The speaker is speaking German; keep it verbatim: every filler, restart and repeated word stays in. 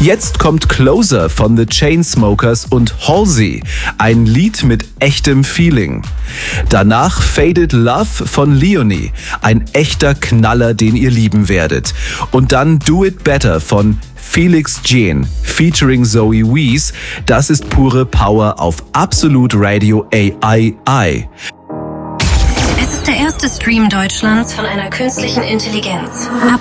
Jetzt kommt Closer von The Chainsmokers und Halsey, ein Lied mit echtem Feeling. Danach Faded Love von Leonie, ein echter Knaller, den ihr lieben werdet. Und dann Do It Better von Felix Jean featuring Zoe Wees. Das ist pure Power auf Absolute Radio A I I. Es ist der erste Stream Deutschlands von einer künstlichen Intelligenz. Ab